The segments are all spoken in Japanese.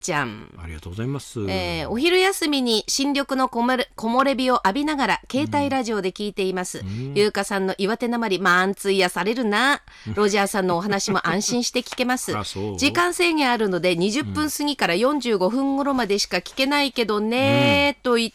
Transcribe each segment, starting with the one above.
ちゃん。 ありがとうございます。 お昼休みに新緑の木漏れ日を浴びながら携帯ラジオで聞いています。ゆうかさんの岩手なまりマンツ癒されるな。ロジャーさんのお話も安心して聞けます。時間制限あるので20分過ぎから45分頃までしか聞けないけどねと言って、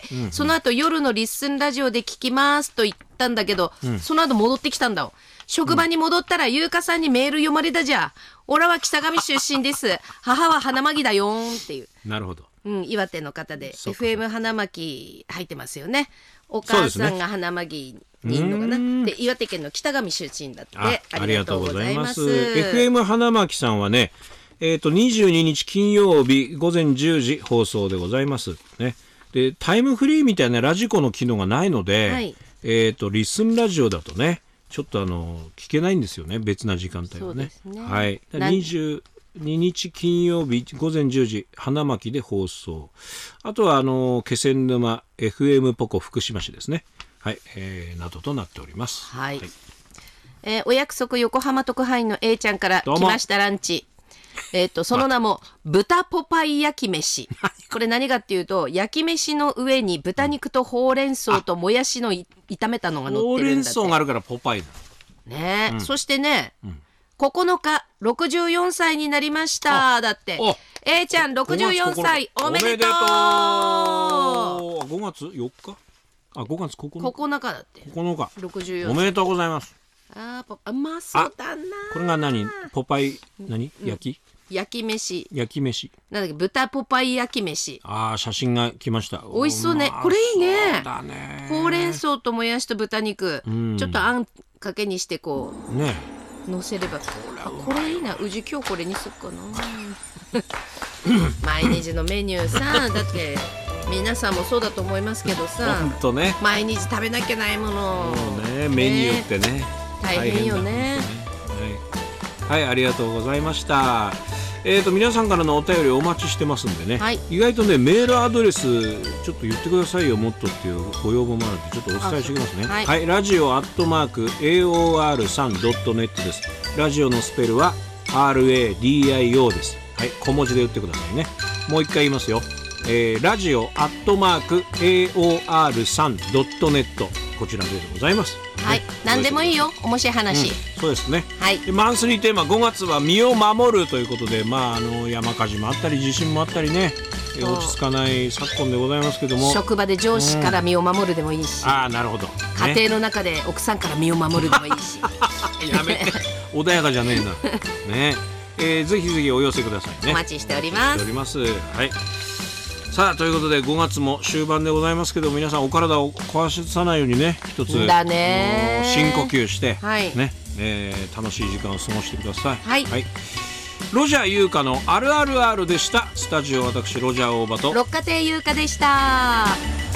その後夜のリッスンラジオで聞きますと言ったんだけど、その後戻ってきたんだ。職場に戻ったらゆうかさんにメール読まれたじゃ。オラは北上出身です。母は花巻だよーんっていう。 なるほど。 岩手の方で FM 花巻入ってますよね。お母さんが花巻にいるのかな。で岩手県の北上出身だって。ありがとうございます。 FM 花巻さんはね、22日金曜日午前10時放送でございますね。でタイムフリーみたいなラジコの機能がないので、はい、リッスンラジオだとねちょっと聞けないんですよね、別な時間帯は ね。はい、22日金曜日午前10時花巻で放送。あとは気仙沼 FM ポコ福島市ですね、はい、などとなっております。 はい、はい、お約束横浜特派員の A ちゃんから来ましたランチ。その名も豚ポパイ焼き飯。これ何かっていうと焼き飯の上に豚肉とほうれん草ともやしの炒めたのが乗ってるんだって。ほうれん草があるからポパイだね、そしてね、9日64歳になりましただって。A ちゃん64歳おめでとう。 5月4日5月 9日だって。 9日 64歳おめでとうございます。 うまそうだな。 これが何ポパイ焼き飯なんだっけ、豚ポパイ焼き飯。 写真が来ました。 美味しそうね。これいいね。ほうれん草ともやしと豚肉、ちょっとあんかけにしてこうね乗せれば。これいいな。うじ今日これにすっかな。毎日のメニューさ、だって皆さんもそうだと思いますけどさ、 ほんとね、 毎日食べなきゃないものね、メニューってね大変よね。 はい、ありがとうございました。皆さんからのお便りお待ちしてますんでね、はい、意外とねメールアドレスちょっと言ってくださいよもっとっていうご要望もあるのでちょっとお伝えしておきますね。はい、はい、ラジオ@AOR3.net です。ラジオのスペルは RADIO です。はい、小文字で言ってくださいね。もう一回言いますよ。ラジオ@AOR3.net こちらでございます。 はい、何でもいいよ、面白い話。 そうですね。 はい。 マンスリーテーマ5月は身を守るということで、山火事もあったり地震もあったりね、落ち着かない昨今でございますけども、 職場で上司から身を守るでもいいし、 なるほど、 家庭の中で奥さんから身を守るでもいいし。 やめて、穏やかじゃねえな。ね、ぜひぜひお寄せくださいね。 お待ちしております。 はい。さあということで5月も終盤でございますけど、皆さんお体を壊さないようにね、一つだね深呼吸して、 はい、 ね、楽しい時間を過ごしてください。 はい、 はい、ロジャー優香のあるある R でした。スタジオ私ロジャー大場と六花亭優香でした。